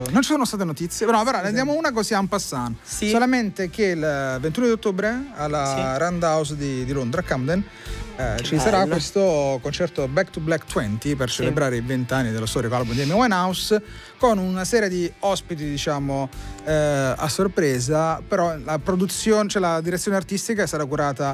Non ci sono state notizie, però ne diamo una così en passant. Sì. Solamente che il 21 di ottobre alla Roundhouse di Londra, a Camden, ci sarà questo concerto Back to Black 20 per celebrare i 20 anni dello storico album di Amy Winehouse, con una serie di ospiti, diciamo, a sorpresa. Però la produzione, cioè la direzione artistica, sarà curata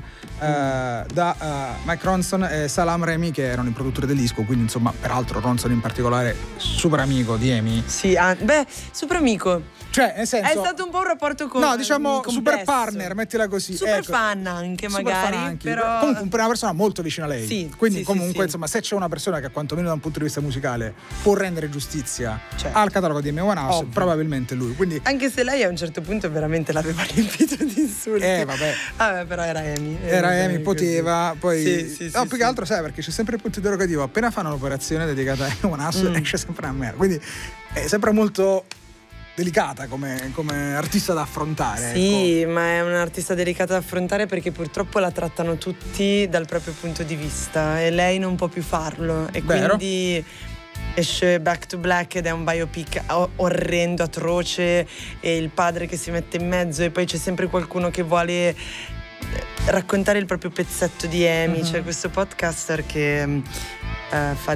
da Mike Ronson e Salam Remy, che erano i produttori del disco. Quindi, insomma, peraltro Ronson in particolare super amico di Amy. Sì, super amico. Cioè, nel senso, è stato un po' un rapporto con, no, diciamo complesso. Super partner, mettila così. Super fan anche, magari, fan anche, però comunque una persona molto vicina a lei. Sì, quindi sì, comunque, sì. insomma, se c'è una persona che quantomeno da un punto di vista musicale può rendere giustizia al catalogo di Amy Winehouse, probabilmente lui. Quindi, anche se lei a un certo punto veramente l'aveva riempito di insulti. Vabbè, però era Amy. Era Amy, poteva. Poi Sì, più che altro, sai, perché c'è sempre il punto interrogativo. Appena fanno un'operazione dedicata a Amy Winehouse, esce sempre a me. Quindi è sempre molto delicata come artista da affrontare. Sì, ma è un'artista delicata da affrontare perché purtroppo la trattano tutti dal proprio punto di vista e lei non può più farlo. E quindi esce Back to Black ed è un biopic orrendo, atroce, e il padre che si mette in mezzo, e poi c'è sempre qualcuno che vuole raccontare il proprio pezzetto di Amy. C'è questo podcaster che fa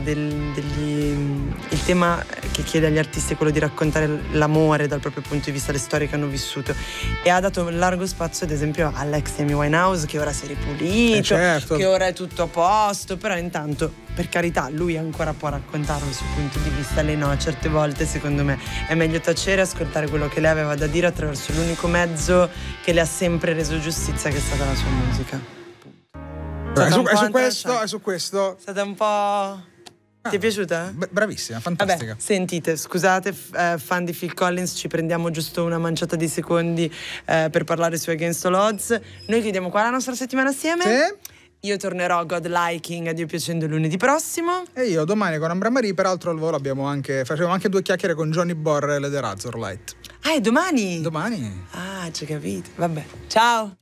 il tema che chiede agli artisti è quello di raccontare l'amore dal proprio punto di vista, le storie che hanno vissuto, e ha dato largo spazio ad esempio all'ex Amy Winehouse, che ora si è ripulito, che ora è tutto a posto, però intanto, per carità, lui ancora può raccontare il suo punto di vista, lei no. Certe volte secondo me è meglio tacere e ascoltare quello che lei aveva da dire attraverso l'unico mezzo che le ha sempre reso giustizia, che è stata la sua musica. È su questo. È stata un po'. Ti è piaciuta? Bravissima, fantastica. Vabbè, sentite, scusate, fan di Phil Collins, ci prendiamo giusto una manciata di secondi per parlare su Against All Odds. Noi chiudiamo qua la nostra settimana assieme. Sì. Io tornerò a God Liking a Dio piacendo lunedì prossimo. E io domani con Ambra Marie. Peraltro al volo facevamo anche 2 chiacchiere con Johnny Borrell e The Razorlight. Ah, è domani? Domani. Ah, ci capite. Vabbè, ciao.